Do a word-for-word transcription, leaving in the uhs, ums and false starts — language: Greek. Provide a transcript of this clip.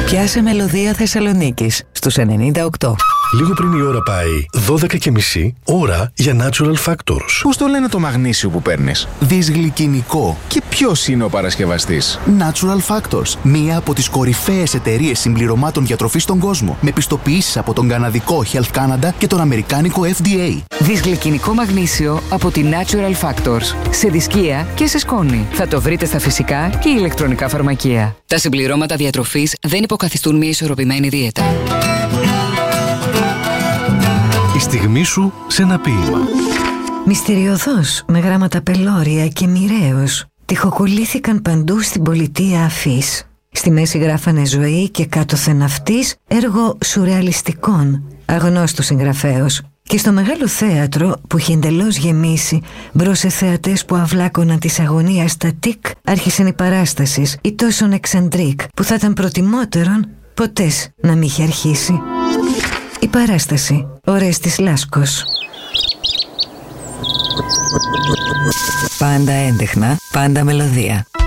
Πιάσε μελωδία Θεσσαλονίκης στους ενενήντα οκτώ. Λίγο πριν η ώρα πάει δώδεκα και μισή, ώρα για Natural Factors. Πώς το λένε το μαγνήσιο που παίρνεις? Δυσγλυκινικό. Και ποιος είναι ο παρασκευαστής? Natural Factors, μία από τις κορυφαίες εταιρείες συμπληρωμάτων διατροφής στον κόσμο, με πιστοποιήσεις από τον καναδικό Health Canada και τον αμερικάνικο F D A. Δυσγλυκινικό μαγνήσιο από τη Natural Factors. Σε δισκία και σε σκόνη. Θα το βρείτε στα φυσικά και ηλεκτρονικά φαρμακεία. Τα συμπληρώματα διατροφής δεν υποκαθιστούν μια ισορροπημένη δίαιτα. Η στιγμή σου σε ένα ποίημα. Μυστηριωδώς, με γράμματα πελώρια και μοιραίως, τυχοκολλήθηκαν παντού στην πολιτεία Αφής. Στη μέση γράφανε ζωή και κάτωθεν αυτής, έργο σουρεαλιστικών, αγνώστου συγγραφέως. Και στο μεγάλο θέατρο, που είχε εντελώς γεμίσει, μπρος σε θεατές που αυλάκωναν της αγωνίας τα τικ, άρχισαν οι παράστασεις, ή τόσον εξαντρίκ, που θα ήταν προτιμότερον ποτές να μην είχε αρχίσει. Η παράσταση Ορέστης Λάσκος. Πάντα έντεχνα, πάντα μελωδία.